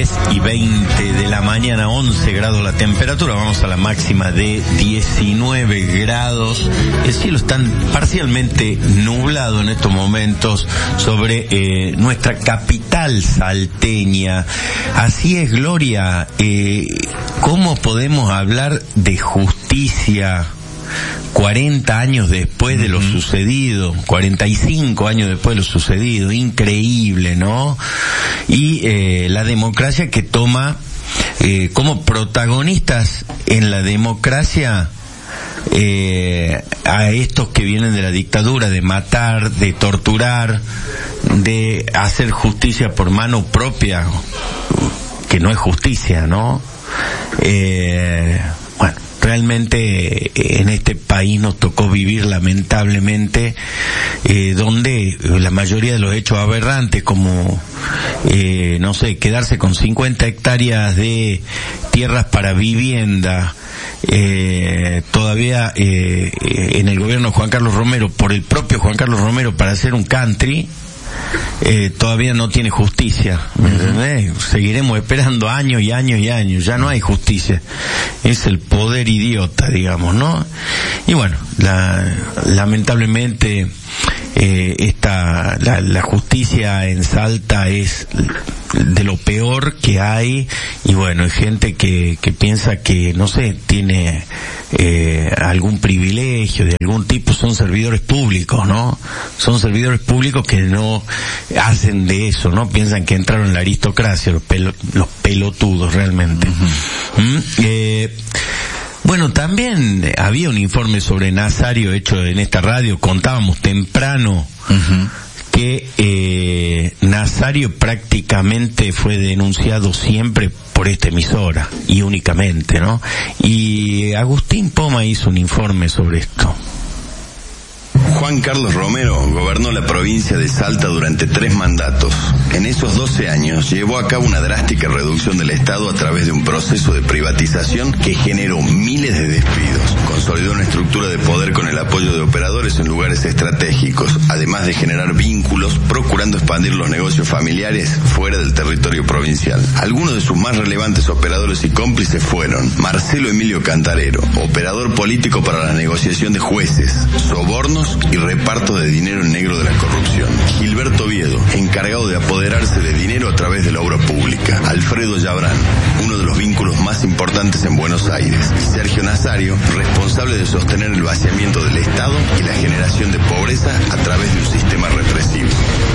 10:20 de la mañana, 11 grados la temperatura, vamos a la máxima de 19 grados. El cielo está parcialmente nublado en estos momentos sobre nuestra capital salteña. Así es, Gloria, ¿cómo podemos hablar de justicia 40 años después de lo sucedido, 45 años después de lo sucedido? Increíble, ¿no? Y la democracia que toma como protagonistas en la democracia a estos que vienen de la dictadura, de matar, de torturar, de hacer justicia por mano propia, que no es justicia, ¿no? Bueno, realmente en este país nos tocó vivir lamentablemente donde la mayoría de los hechos aberrantes, como no sé, quedarse con 50 hectáreas de tierras para vivienda, todavía en el gobierno de Juan Carlos Romero, por el propio Juan Carlos Romero, para hacer un country, todavía no tiene justicia, ¿me entendés? Seguiremos esperando años y años y años, ya no hay justicia, es el poder idiota, digamos, ¿no? Y bueno, lamentablemente la justicia en Salta es de lo peor que hay, y bueno, hay gente que piensa que, no sé, tiene algún privilegio de algún tipo, son servidores públicos, ¿no? Son servidores públicos que no hacen de eso, ¿no? Piensan que entraron en la aristocracia, los pelotudos realmente. Bueno, también había un informe sobre Nazario hecho en esta radio, contábamos temprano que Nazario prácticamente fue denunciado siempre por esta emisora, y únicamente, ¿no? Y Agustín Poma hizo un informe sobre esto. Juan Carlos Romero gobernó la provincia de Salta durante 3 mandatos. En esos 12 años llevó a cabo una drástica reducción del Estado a través de un proceso de privatización que generó miles de despidos. Consolidó una estructura de poder con el apoyo de operadores en lugares estratégicos, además de generar vínculos, procurando expandir los negocios familiares fuera del territorio provincial. Algunos de sus más relevantes operadores y cómplices fueron Marcelo Emilio Cantarero, operador político para la negociación de jueces, sobornos y reparto de dinero en negro de la corrupción; Gilberto Oviedo, encargado de apoderarse de dinero a través de la obra pública; Alfredo Yabrán, uno de los vínculos más importantes en Buenos Aires; y Sergio Nazario, responsable de sostener el vaciamiento del Estado y la generación de pobreza a través de un sistema represivo.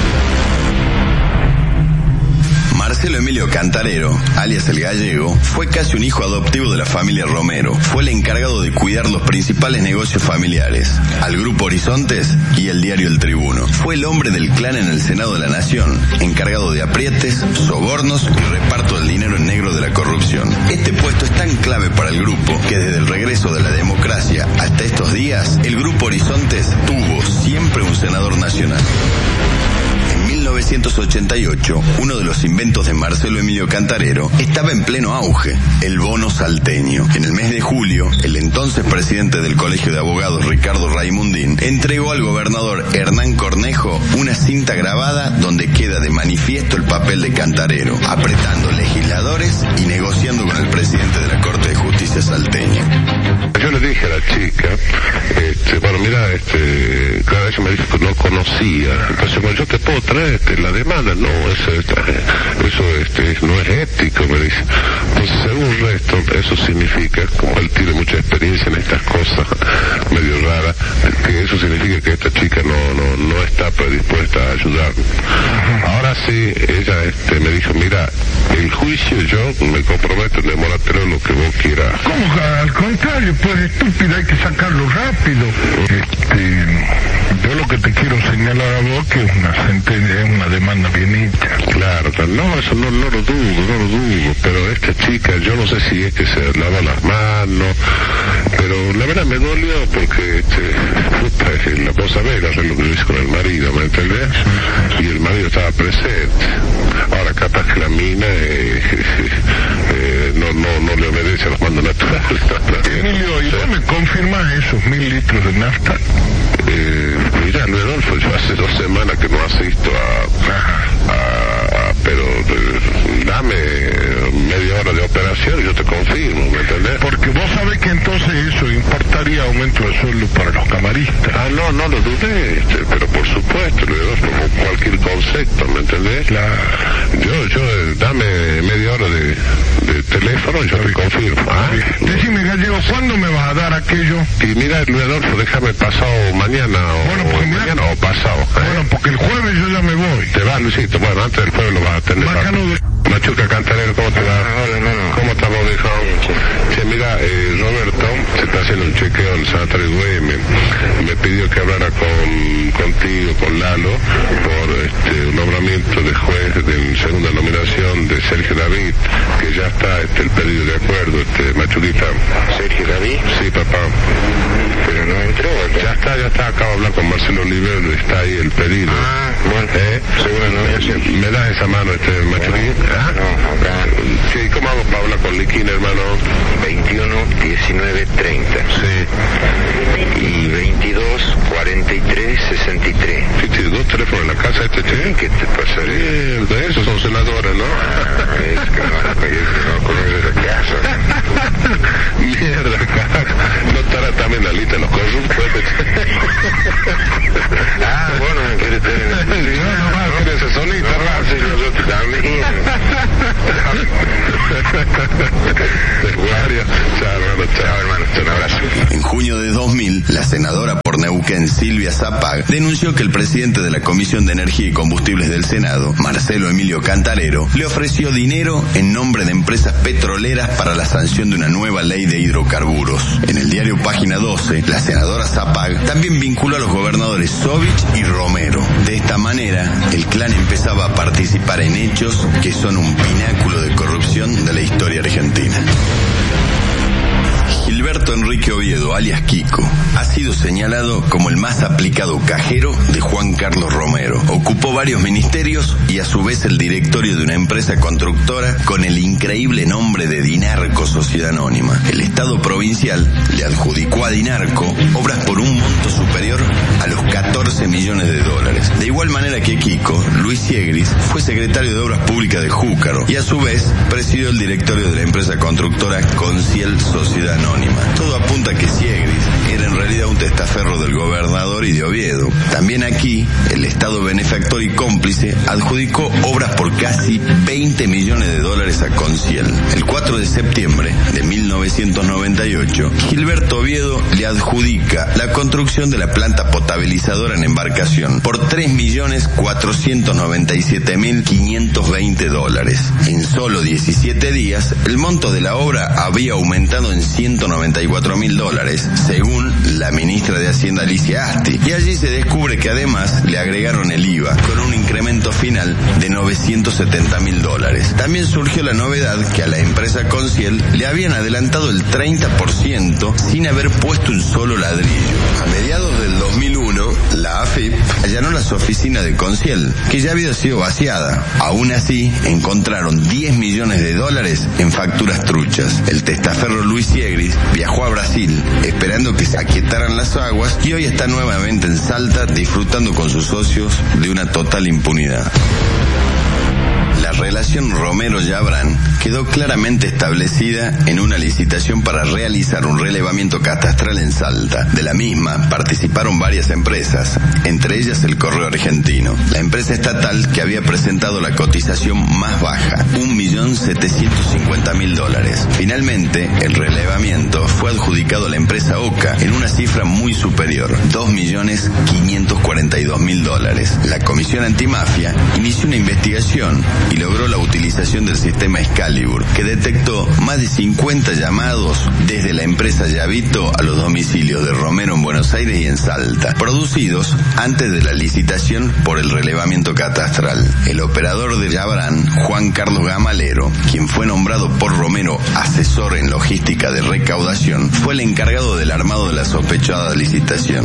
Marcelo Emilio Cantarero, alias El Gallego, fue casi un hijo adoptivo de la familia Romero. Fue el encargado de cuidar los principales negocios familiares, al Grupo Horizontes y el diario El Tribuno. Fue el hombre del clan en el Senado de la Nación, encargado de aprietes, sobornos y reparto del dinero en negro de la corrupción. Este puesto es tan clave para el grupo que desde el regreso de la democracia hasta estos días, el Grupo Horizontes tuvo siempre un senador nacional. En 1988, uno de los inventos de Marcelo Emilio Cantarero estaba en pleno auge, el bono salteño. En el mes de julio, el entonces presidente del Colegio de Abogados, Ricardo Raimundín, entregó al gobernador Hernán Cornejo una cinta grabada donde queda de manifiesto el papel de Cantarero, apretando legisladores y negociando con el presidente de la Corte de Justicia salteña. Yo le dije a la chica, bueno, mira, claro, ella me dijo que no conocía, entonces, bueno, yo te puedo traer la demanda, no, eso no es ético, me dice. Pues según esto, eso significa, como él tiene mucha experiencia en estas cosas medio raras, que eso significa que esta chica no está predispuesta a ayudar. Ahora sí, ella me dijo, mira, el juicio yo me comprometo en demorártelo lo que vos quieras. ¿Cómo? Al contrario, pues estúpido, hay que sacarlo rápido. Yo lo que te quiero señalar a vos que es una demanda bien hecha. Claro, no, eso no lo dudo, pero esta chica, yo no sé si es que se lava las manos, pero la verdad me dolió porque, la cosa vega, es lo que yo hice con el marido, ¿me entendés? Y el marido estaba presente. Ahora capaz que la mina no le obedece a los mandos naturales. Emilio, ¿y vos me confirmás esos 1000 litros de nafta? Mira, Rodolfo, yo hace 2 semanas que no asisto pero dame información, yo te confirmo, ¿me entendés? Porque vos sabés que entonces eso importaría aumento de sueldo para los camaristas. No lo dudé, pero por supuesto, como cualquier concepto, ¿me entendés? Claro. Yo dame media hora de teléfono, yo te confirmo. Decime, Gallego, ¿cuándo me vas a dar aquello? Y mira, Luis Adolfo, déjame pasado mañana o pasado. Bueno, porque el jueves yo ya me voy. Te vas, Luisito, bueno, antes del jueves lo vas a tener. Machuca Cantarero, ¿cómo te va? Hola, hermano. ¿Cómo estamos, viejo? Sí, mira, Roberto se está haciendo un chequeo en Sanatorio UM. Me pidió que hablara contigo, con Lalo, por un nombramiento de juez de segunda nominación de Sergio David, que ya está el pedido de acuerdo, Machuquita. ¿Sergio David? Sí, papá. Pero no entró. Ya está, acabo de hablar con Marcelo Oliver, está ahí el pedido. Bueno, segunda nominación. ¿Me das esa mano, Machuquín? No, acá. Sí, ¿cómo hago para hablar con Liquín, hermano? 21 19 30. Sí. Y 22 43 63. Sí, tiene dos teléfonos en la casa che. ¿Qué te pasaría? De esos son senadores, ¿no? Es que no conoces la casa. Mierda, carajo. No estará también la lista de los corruptos. Bueno, ¿quieres tener? No, nomás, ¿quieres ese sonito? Sí, nosotros también. Chao, hermano. Un abrazo. En junio de 2000, la senadora por Neuquén Silvia Zapag denunció que el presidente de la Comisión de Energía y Combustibles del Senado, Marcelo Emilio Cantarero, le ofreció dinero en nombre de empresas petroleras para la sanción de una nueva ley de hidrocarburos. En el diario Página 12, la senadora Zapag también vinculó a los gobernadores Sovich y Romero. De esta manera, el clan empezaba a participar en hechos que son un pináculo de corrupción de la historia argentina. Gilberto Enrique Oviedo, alias Kiko, ha sido señalado como el más aplicado cajero de Juan Carlos Romero. Ocupó varios ministerios y a su vez el directorio de una empresa constructora con el increíble nombre de Dinarco Sociedad Anónima. El Estado provincial le adjudicó a Dinarco obras por un monto superior a los 14 millones de dólares. De igual manera que Kiko, Luis Siegris fue secretario de Obras Públicas de Júcaro y a su vez presidió el directorio de la empresa constructora Conciel Sociedad Anónima. Todo apunta a que Siegris era en realidad un testaferro del gobernador y de Oviedo. También aquí, el Estado benefactor y cómplice adjudicó obras por casi 20 millones de dólares a Conciel. El 4 de septiembre de 1998, Gilberto Oviedo le adjudica la construcción de la planta potabilizadora en embarcación por 3.497.520 dólares. En solo 17 días, el monto de la obra había aumentado en 194.000 dólares, según la ministra de Hacienda Alicia Asti, y allí se descubre que además le agregaron el IVA, con un incremento final de 970.000 dólares. También surgió la novedad que a la empresa Conciel le habían adelantado el 30% sin haber puesto un solo ladrillo. A mediados del 2001, la AFIP allanó las oficinas de Conciel, que ya había sido vaciada. Aún así, encontraron 10 millones de dólares en facturas truchas. El testaferro Luis Siegris viajó a Brasil esperando que se aquietaran las aguas y hoy está nuevamente en Salta disfrutando con sus socios de una total impunidad. La relación Romero-Yabrán quedó claramente establecida en una licitación para realizar un relevamiento catastral en Salta. De la misma participaron varias empresas, entre ellas el Correo Argentino, la empresa estatal que había presentado la cotización más baja, 1.750.000 dólares. Finalmente, el relevamiento fue adjudicado a la empresa OCA en una cifra muy superior, 2.542.000 dólares. La Comisión Antimafia inició una investigación y logró la utilización del sistema Excalibur, que detectó más de 50 llamados desde la empresa Llavito a los domicilios de Romero en Buenos Aires y en Salta, producidos antes de la licitación por el relevamiento catastral. El operador de Yabrán, Juan Carlos Gamalero, quien fue nombrado por Romero asesor en logística de recaudación, fue el encargado del armado de la sospechada licitación.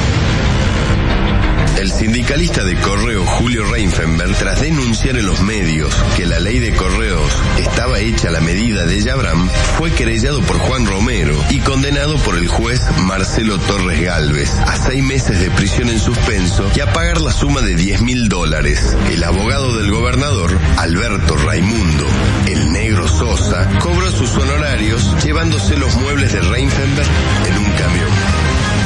El sindicalista de Correo Julio Reinfeldberg, tras denunciar en los medios que la ley de correos estaba hecha a la medida de Yabrán, fue querellado por Juan Romero y condenado por el juez Marcelo Torres Gálvez a 6 meses de prisión en suspenso y a pagar la suma de 10.000 dólares. El abogado del gobernador, Alberto Raimundo, el negro Sosa cobró sus honorarios llevándose los muebles de Reinfeldberg en un camión.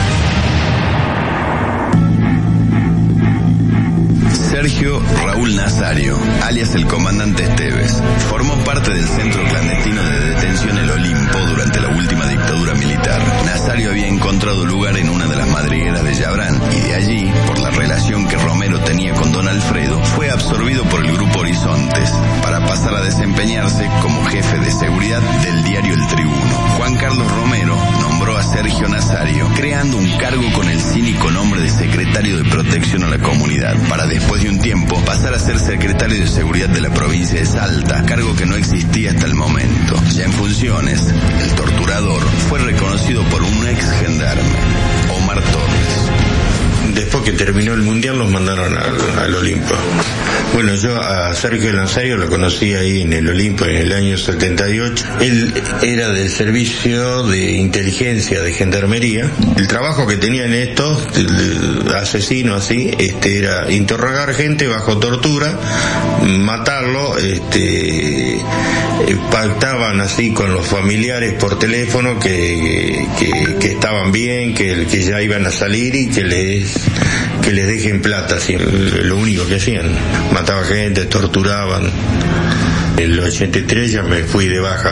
Sergio Raúl Nazario, alias el comandante Esteves, formó parte del centro clandestino de detención El Olimpo durante la última dictadura militar. Nazario había encontrado lugar en una de las madrigueras de Yabrán y de allí, por la relación que Romero tenía con don Alfredo, fue absorbido por el Grupo Horizontes para pasar a desempeñarse como jefe de seguridad del diario El Tribuno. Juan Carlos Romero nombró a Sergio Nazario, creando un cargo con el cínico nombre de secretario de Protección a la Comunidad, para después de un tiempo pasar a ser secretario de Seguridad de la provincia de Salta, cargo que no existía hasta el momento. Ya en funciones, el torturador fue reconocido por un ex gendarme, Omar Torres. Después que terminó el mundial los mandaron al Olimpo. Bueno, yo a Sergio Nazario lo conocí ahí en el Olimpo en el año 78. Él era del servicio de inteligencia de gendarmería. El trabajo que tenían estos asesinos así, era interrogar gente bajo tortura, matarlo, pactaban así con los familiares por teléfono que estaban bien, que ya iban a salir y que les dejen plata, así, lo único que hacían. Mataba gente, torturaban. En el 83 ya me fui de baja,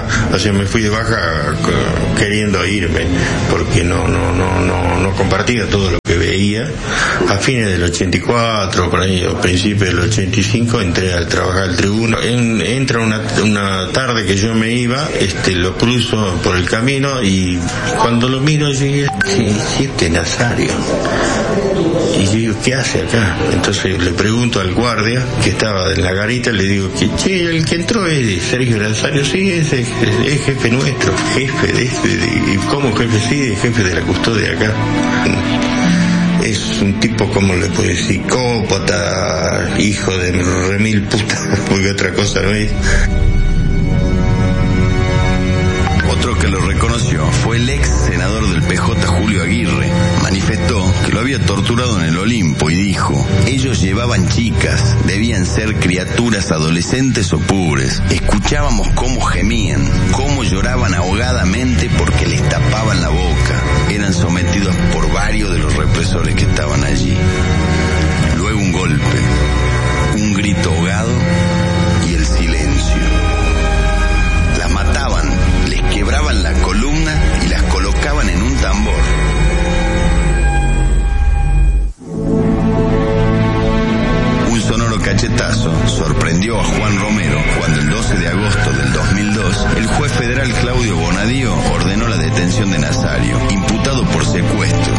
queriendo irme, porque no compartía todo lo que veía. A fines del 84, por ahí, a principios del 85, entré a trabajar al Tribuno. Entra una tarde que yo me iba, lo cruzo por el camino y cuando lo miro llegué, sí, Nazario. Y yo digo, ¿qué hace acá? Entonces le pregunto al guardia que estaba en la garita, le digo, el que entró es Sergio Nazario. Sí, es jefe nuestro, jefe ¿y cómo jefe? Sí, es jefe de la custodia acá. Es un tipo, como le puedo decir, psicópata, hijo de remil puta, porque otra cosa no es. Otro que lo reconoció fue el ex senador del PJ, Julio Aguirre. Manifestó que lo había torturado en el Olimpo y dijo: ellos llevaban chicas, debían ser criaturas adolescentes o pobres. Escuchábamos cómo gemían, cómo lloraban ahogadamente porque les tapaban la boca. Eran sometidos por varios de los represores que estaban allí. Luego un golpe, un grito ahogado y el silencio. Las mataban, les quebraban la columna y las colocaban en un tambor. Un sonoro cachetazo sorprendió a Juan Romero cuando el 12 de agosto del 2002 el juez federal Claudio Bonadío ordenó la detención de Nazario, imputado por secuestro,